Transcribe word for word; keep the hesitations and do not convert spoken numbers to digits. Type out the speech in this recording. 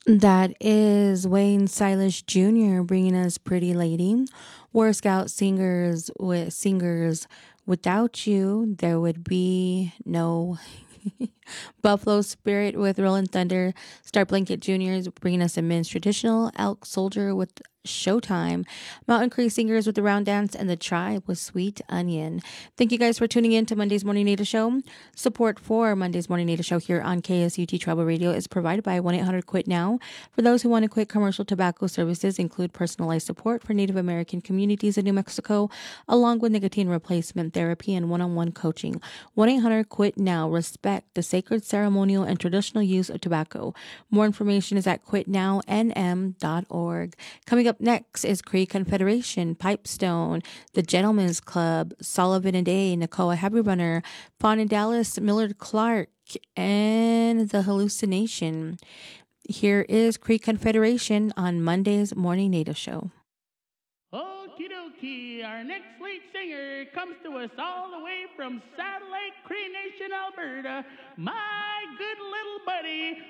That is Wayne Silas Junior bringing us Pretty Lady. War Scout singers with singers without you, there would be no Buffalo Spirit with Rolling Thunder. Star Blanket Juniors bringing us a men's traditional. Elk Soldier with Showtime. Mountain Creek Singers with the Round Dance. And the Tribe with Sweet Onion. Thank you guys for tuning in to Monday's Morning Native Show. Support for Monday's Morning Native Show here on K S U T Tribal Radio is provided by one eight hundred quit now. For those who want to quit, commercial tobacco services include personalized support for Native American communities in New Mexico, along with nicotine replacement therapy and one-on-one coaching. one eight hundred quit now. Respect the sacred, ceremonial, and traditional use of tobacco. More information is at quit now n m dot org. Coming up next is Cree Confederation, Pipestone, the Gentlemen's Club, Sullivan and Day, Nakoa Happy Runner, Fawn and Dallas, Millard Clark, and The Hallucination. Here is Cree Confederation on Monday's Morning Native Show. Okie dokie, our next lead singer comes to us all the way from Saddle Lake, Cree Nation, Alberta. My good little buddy,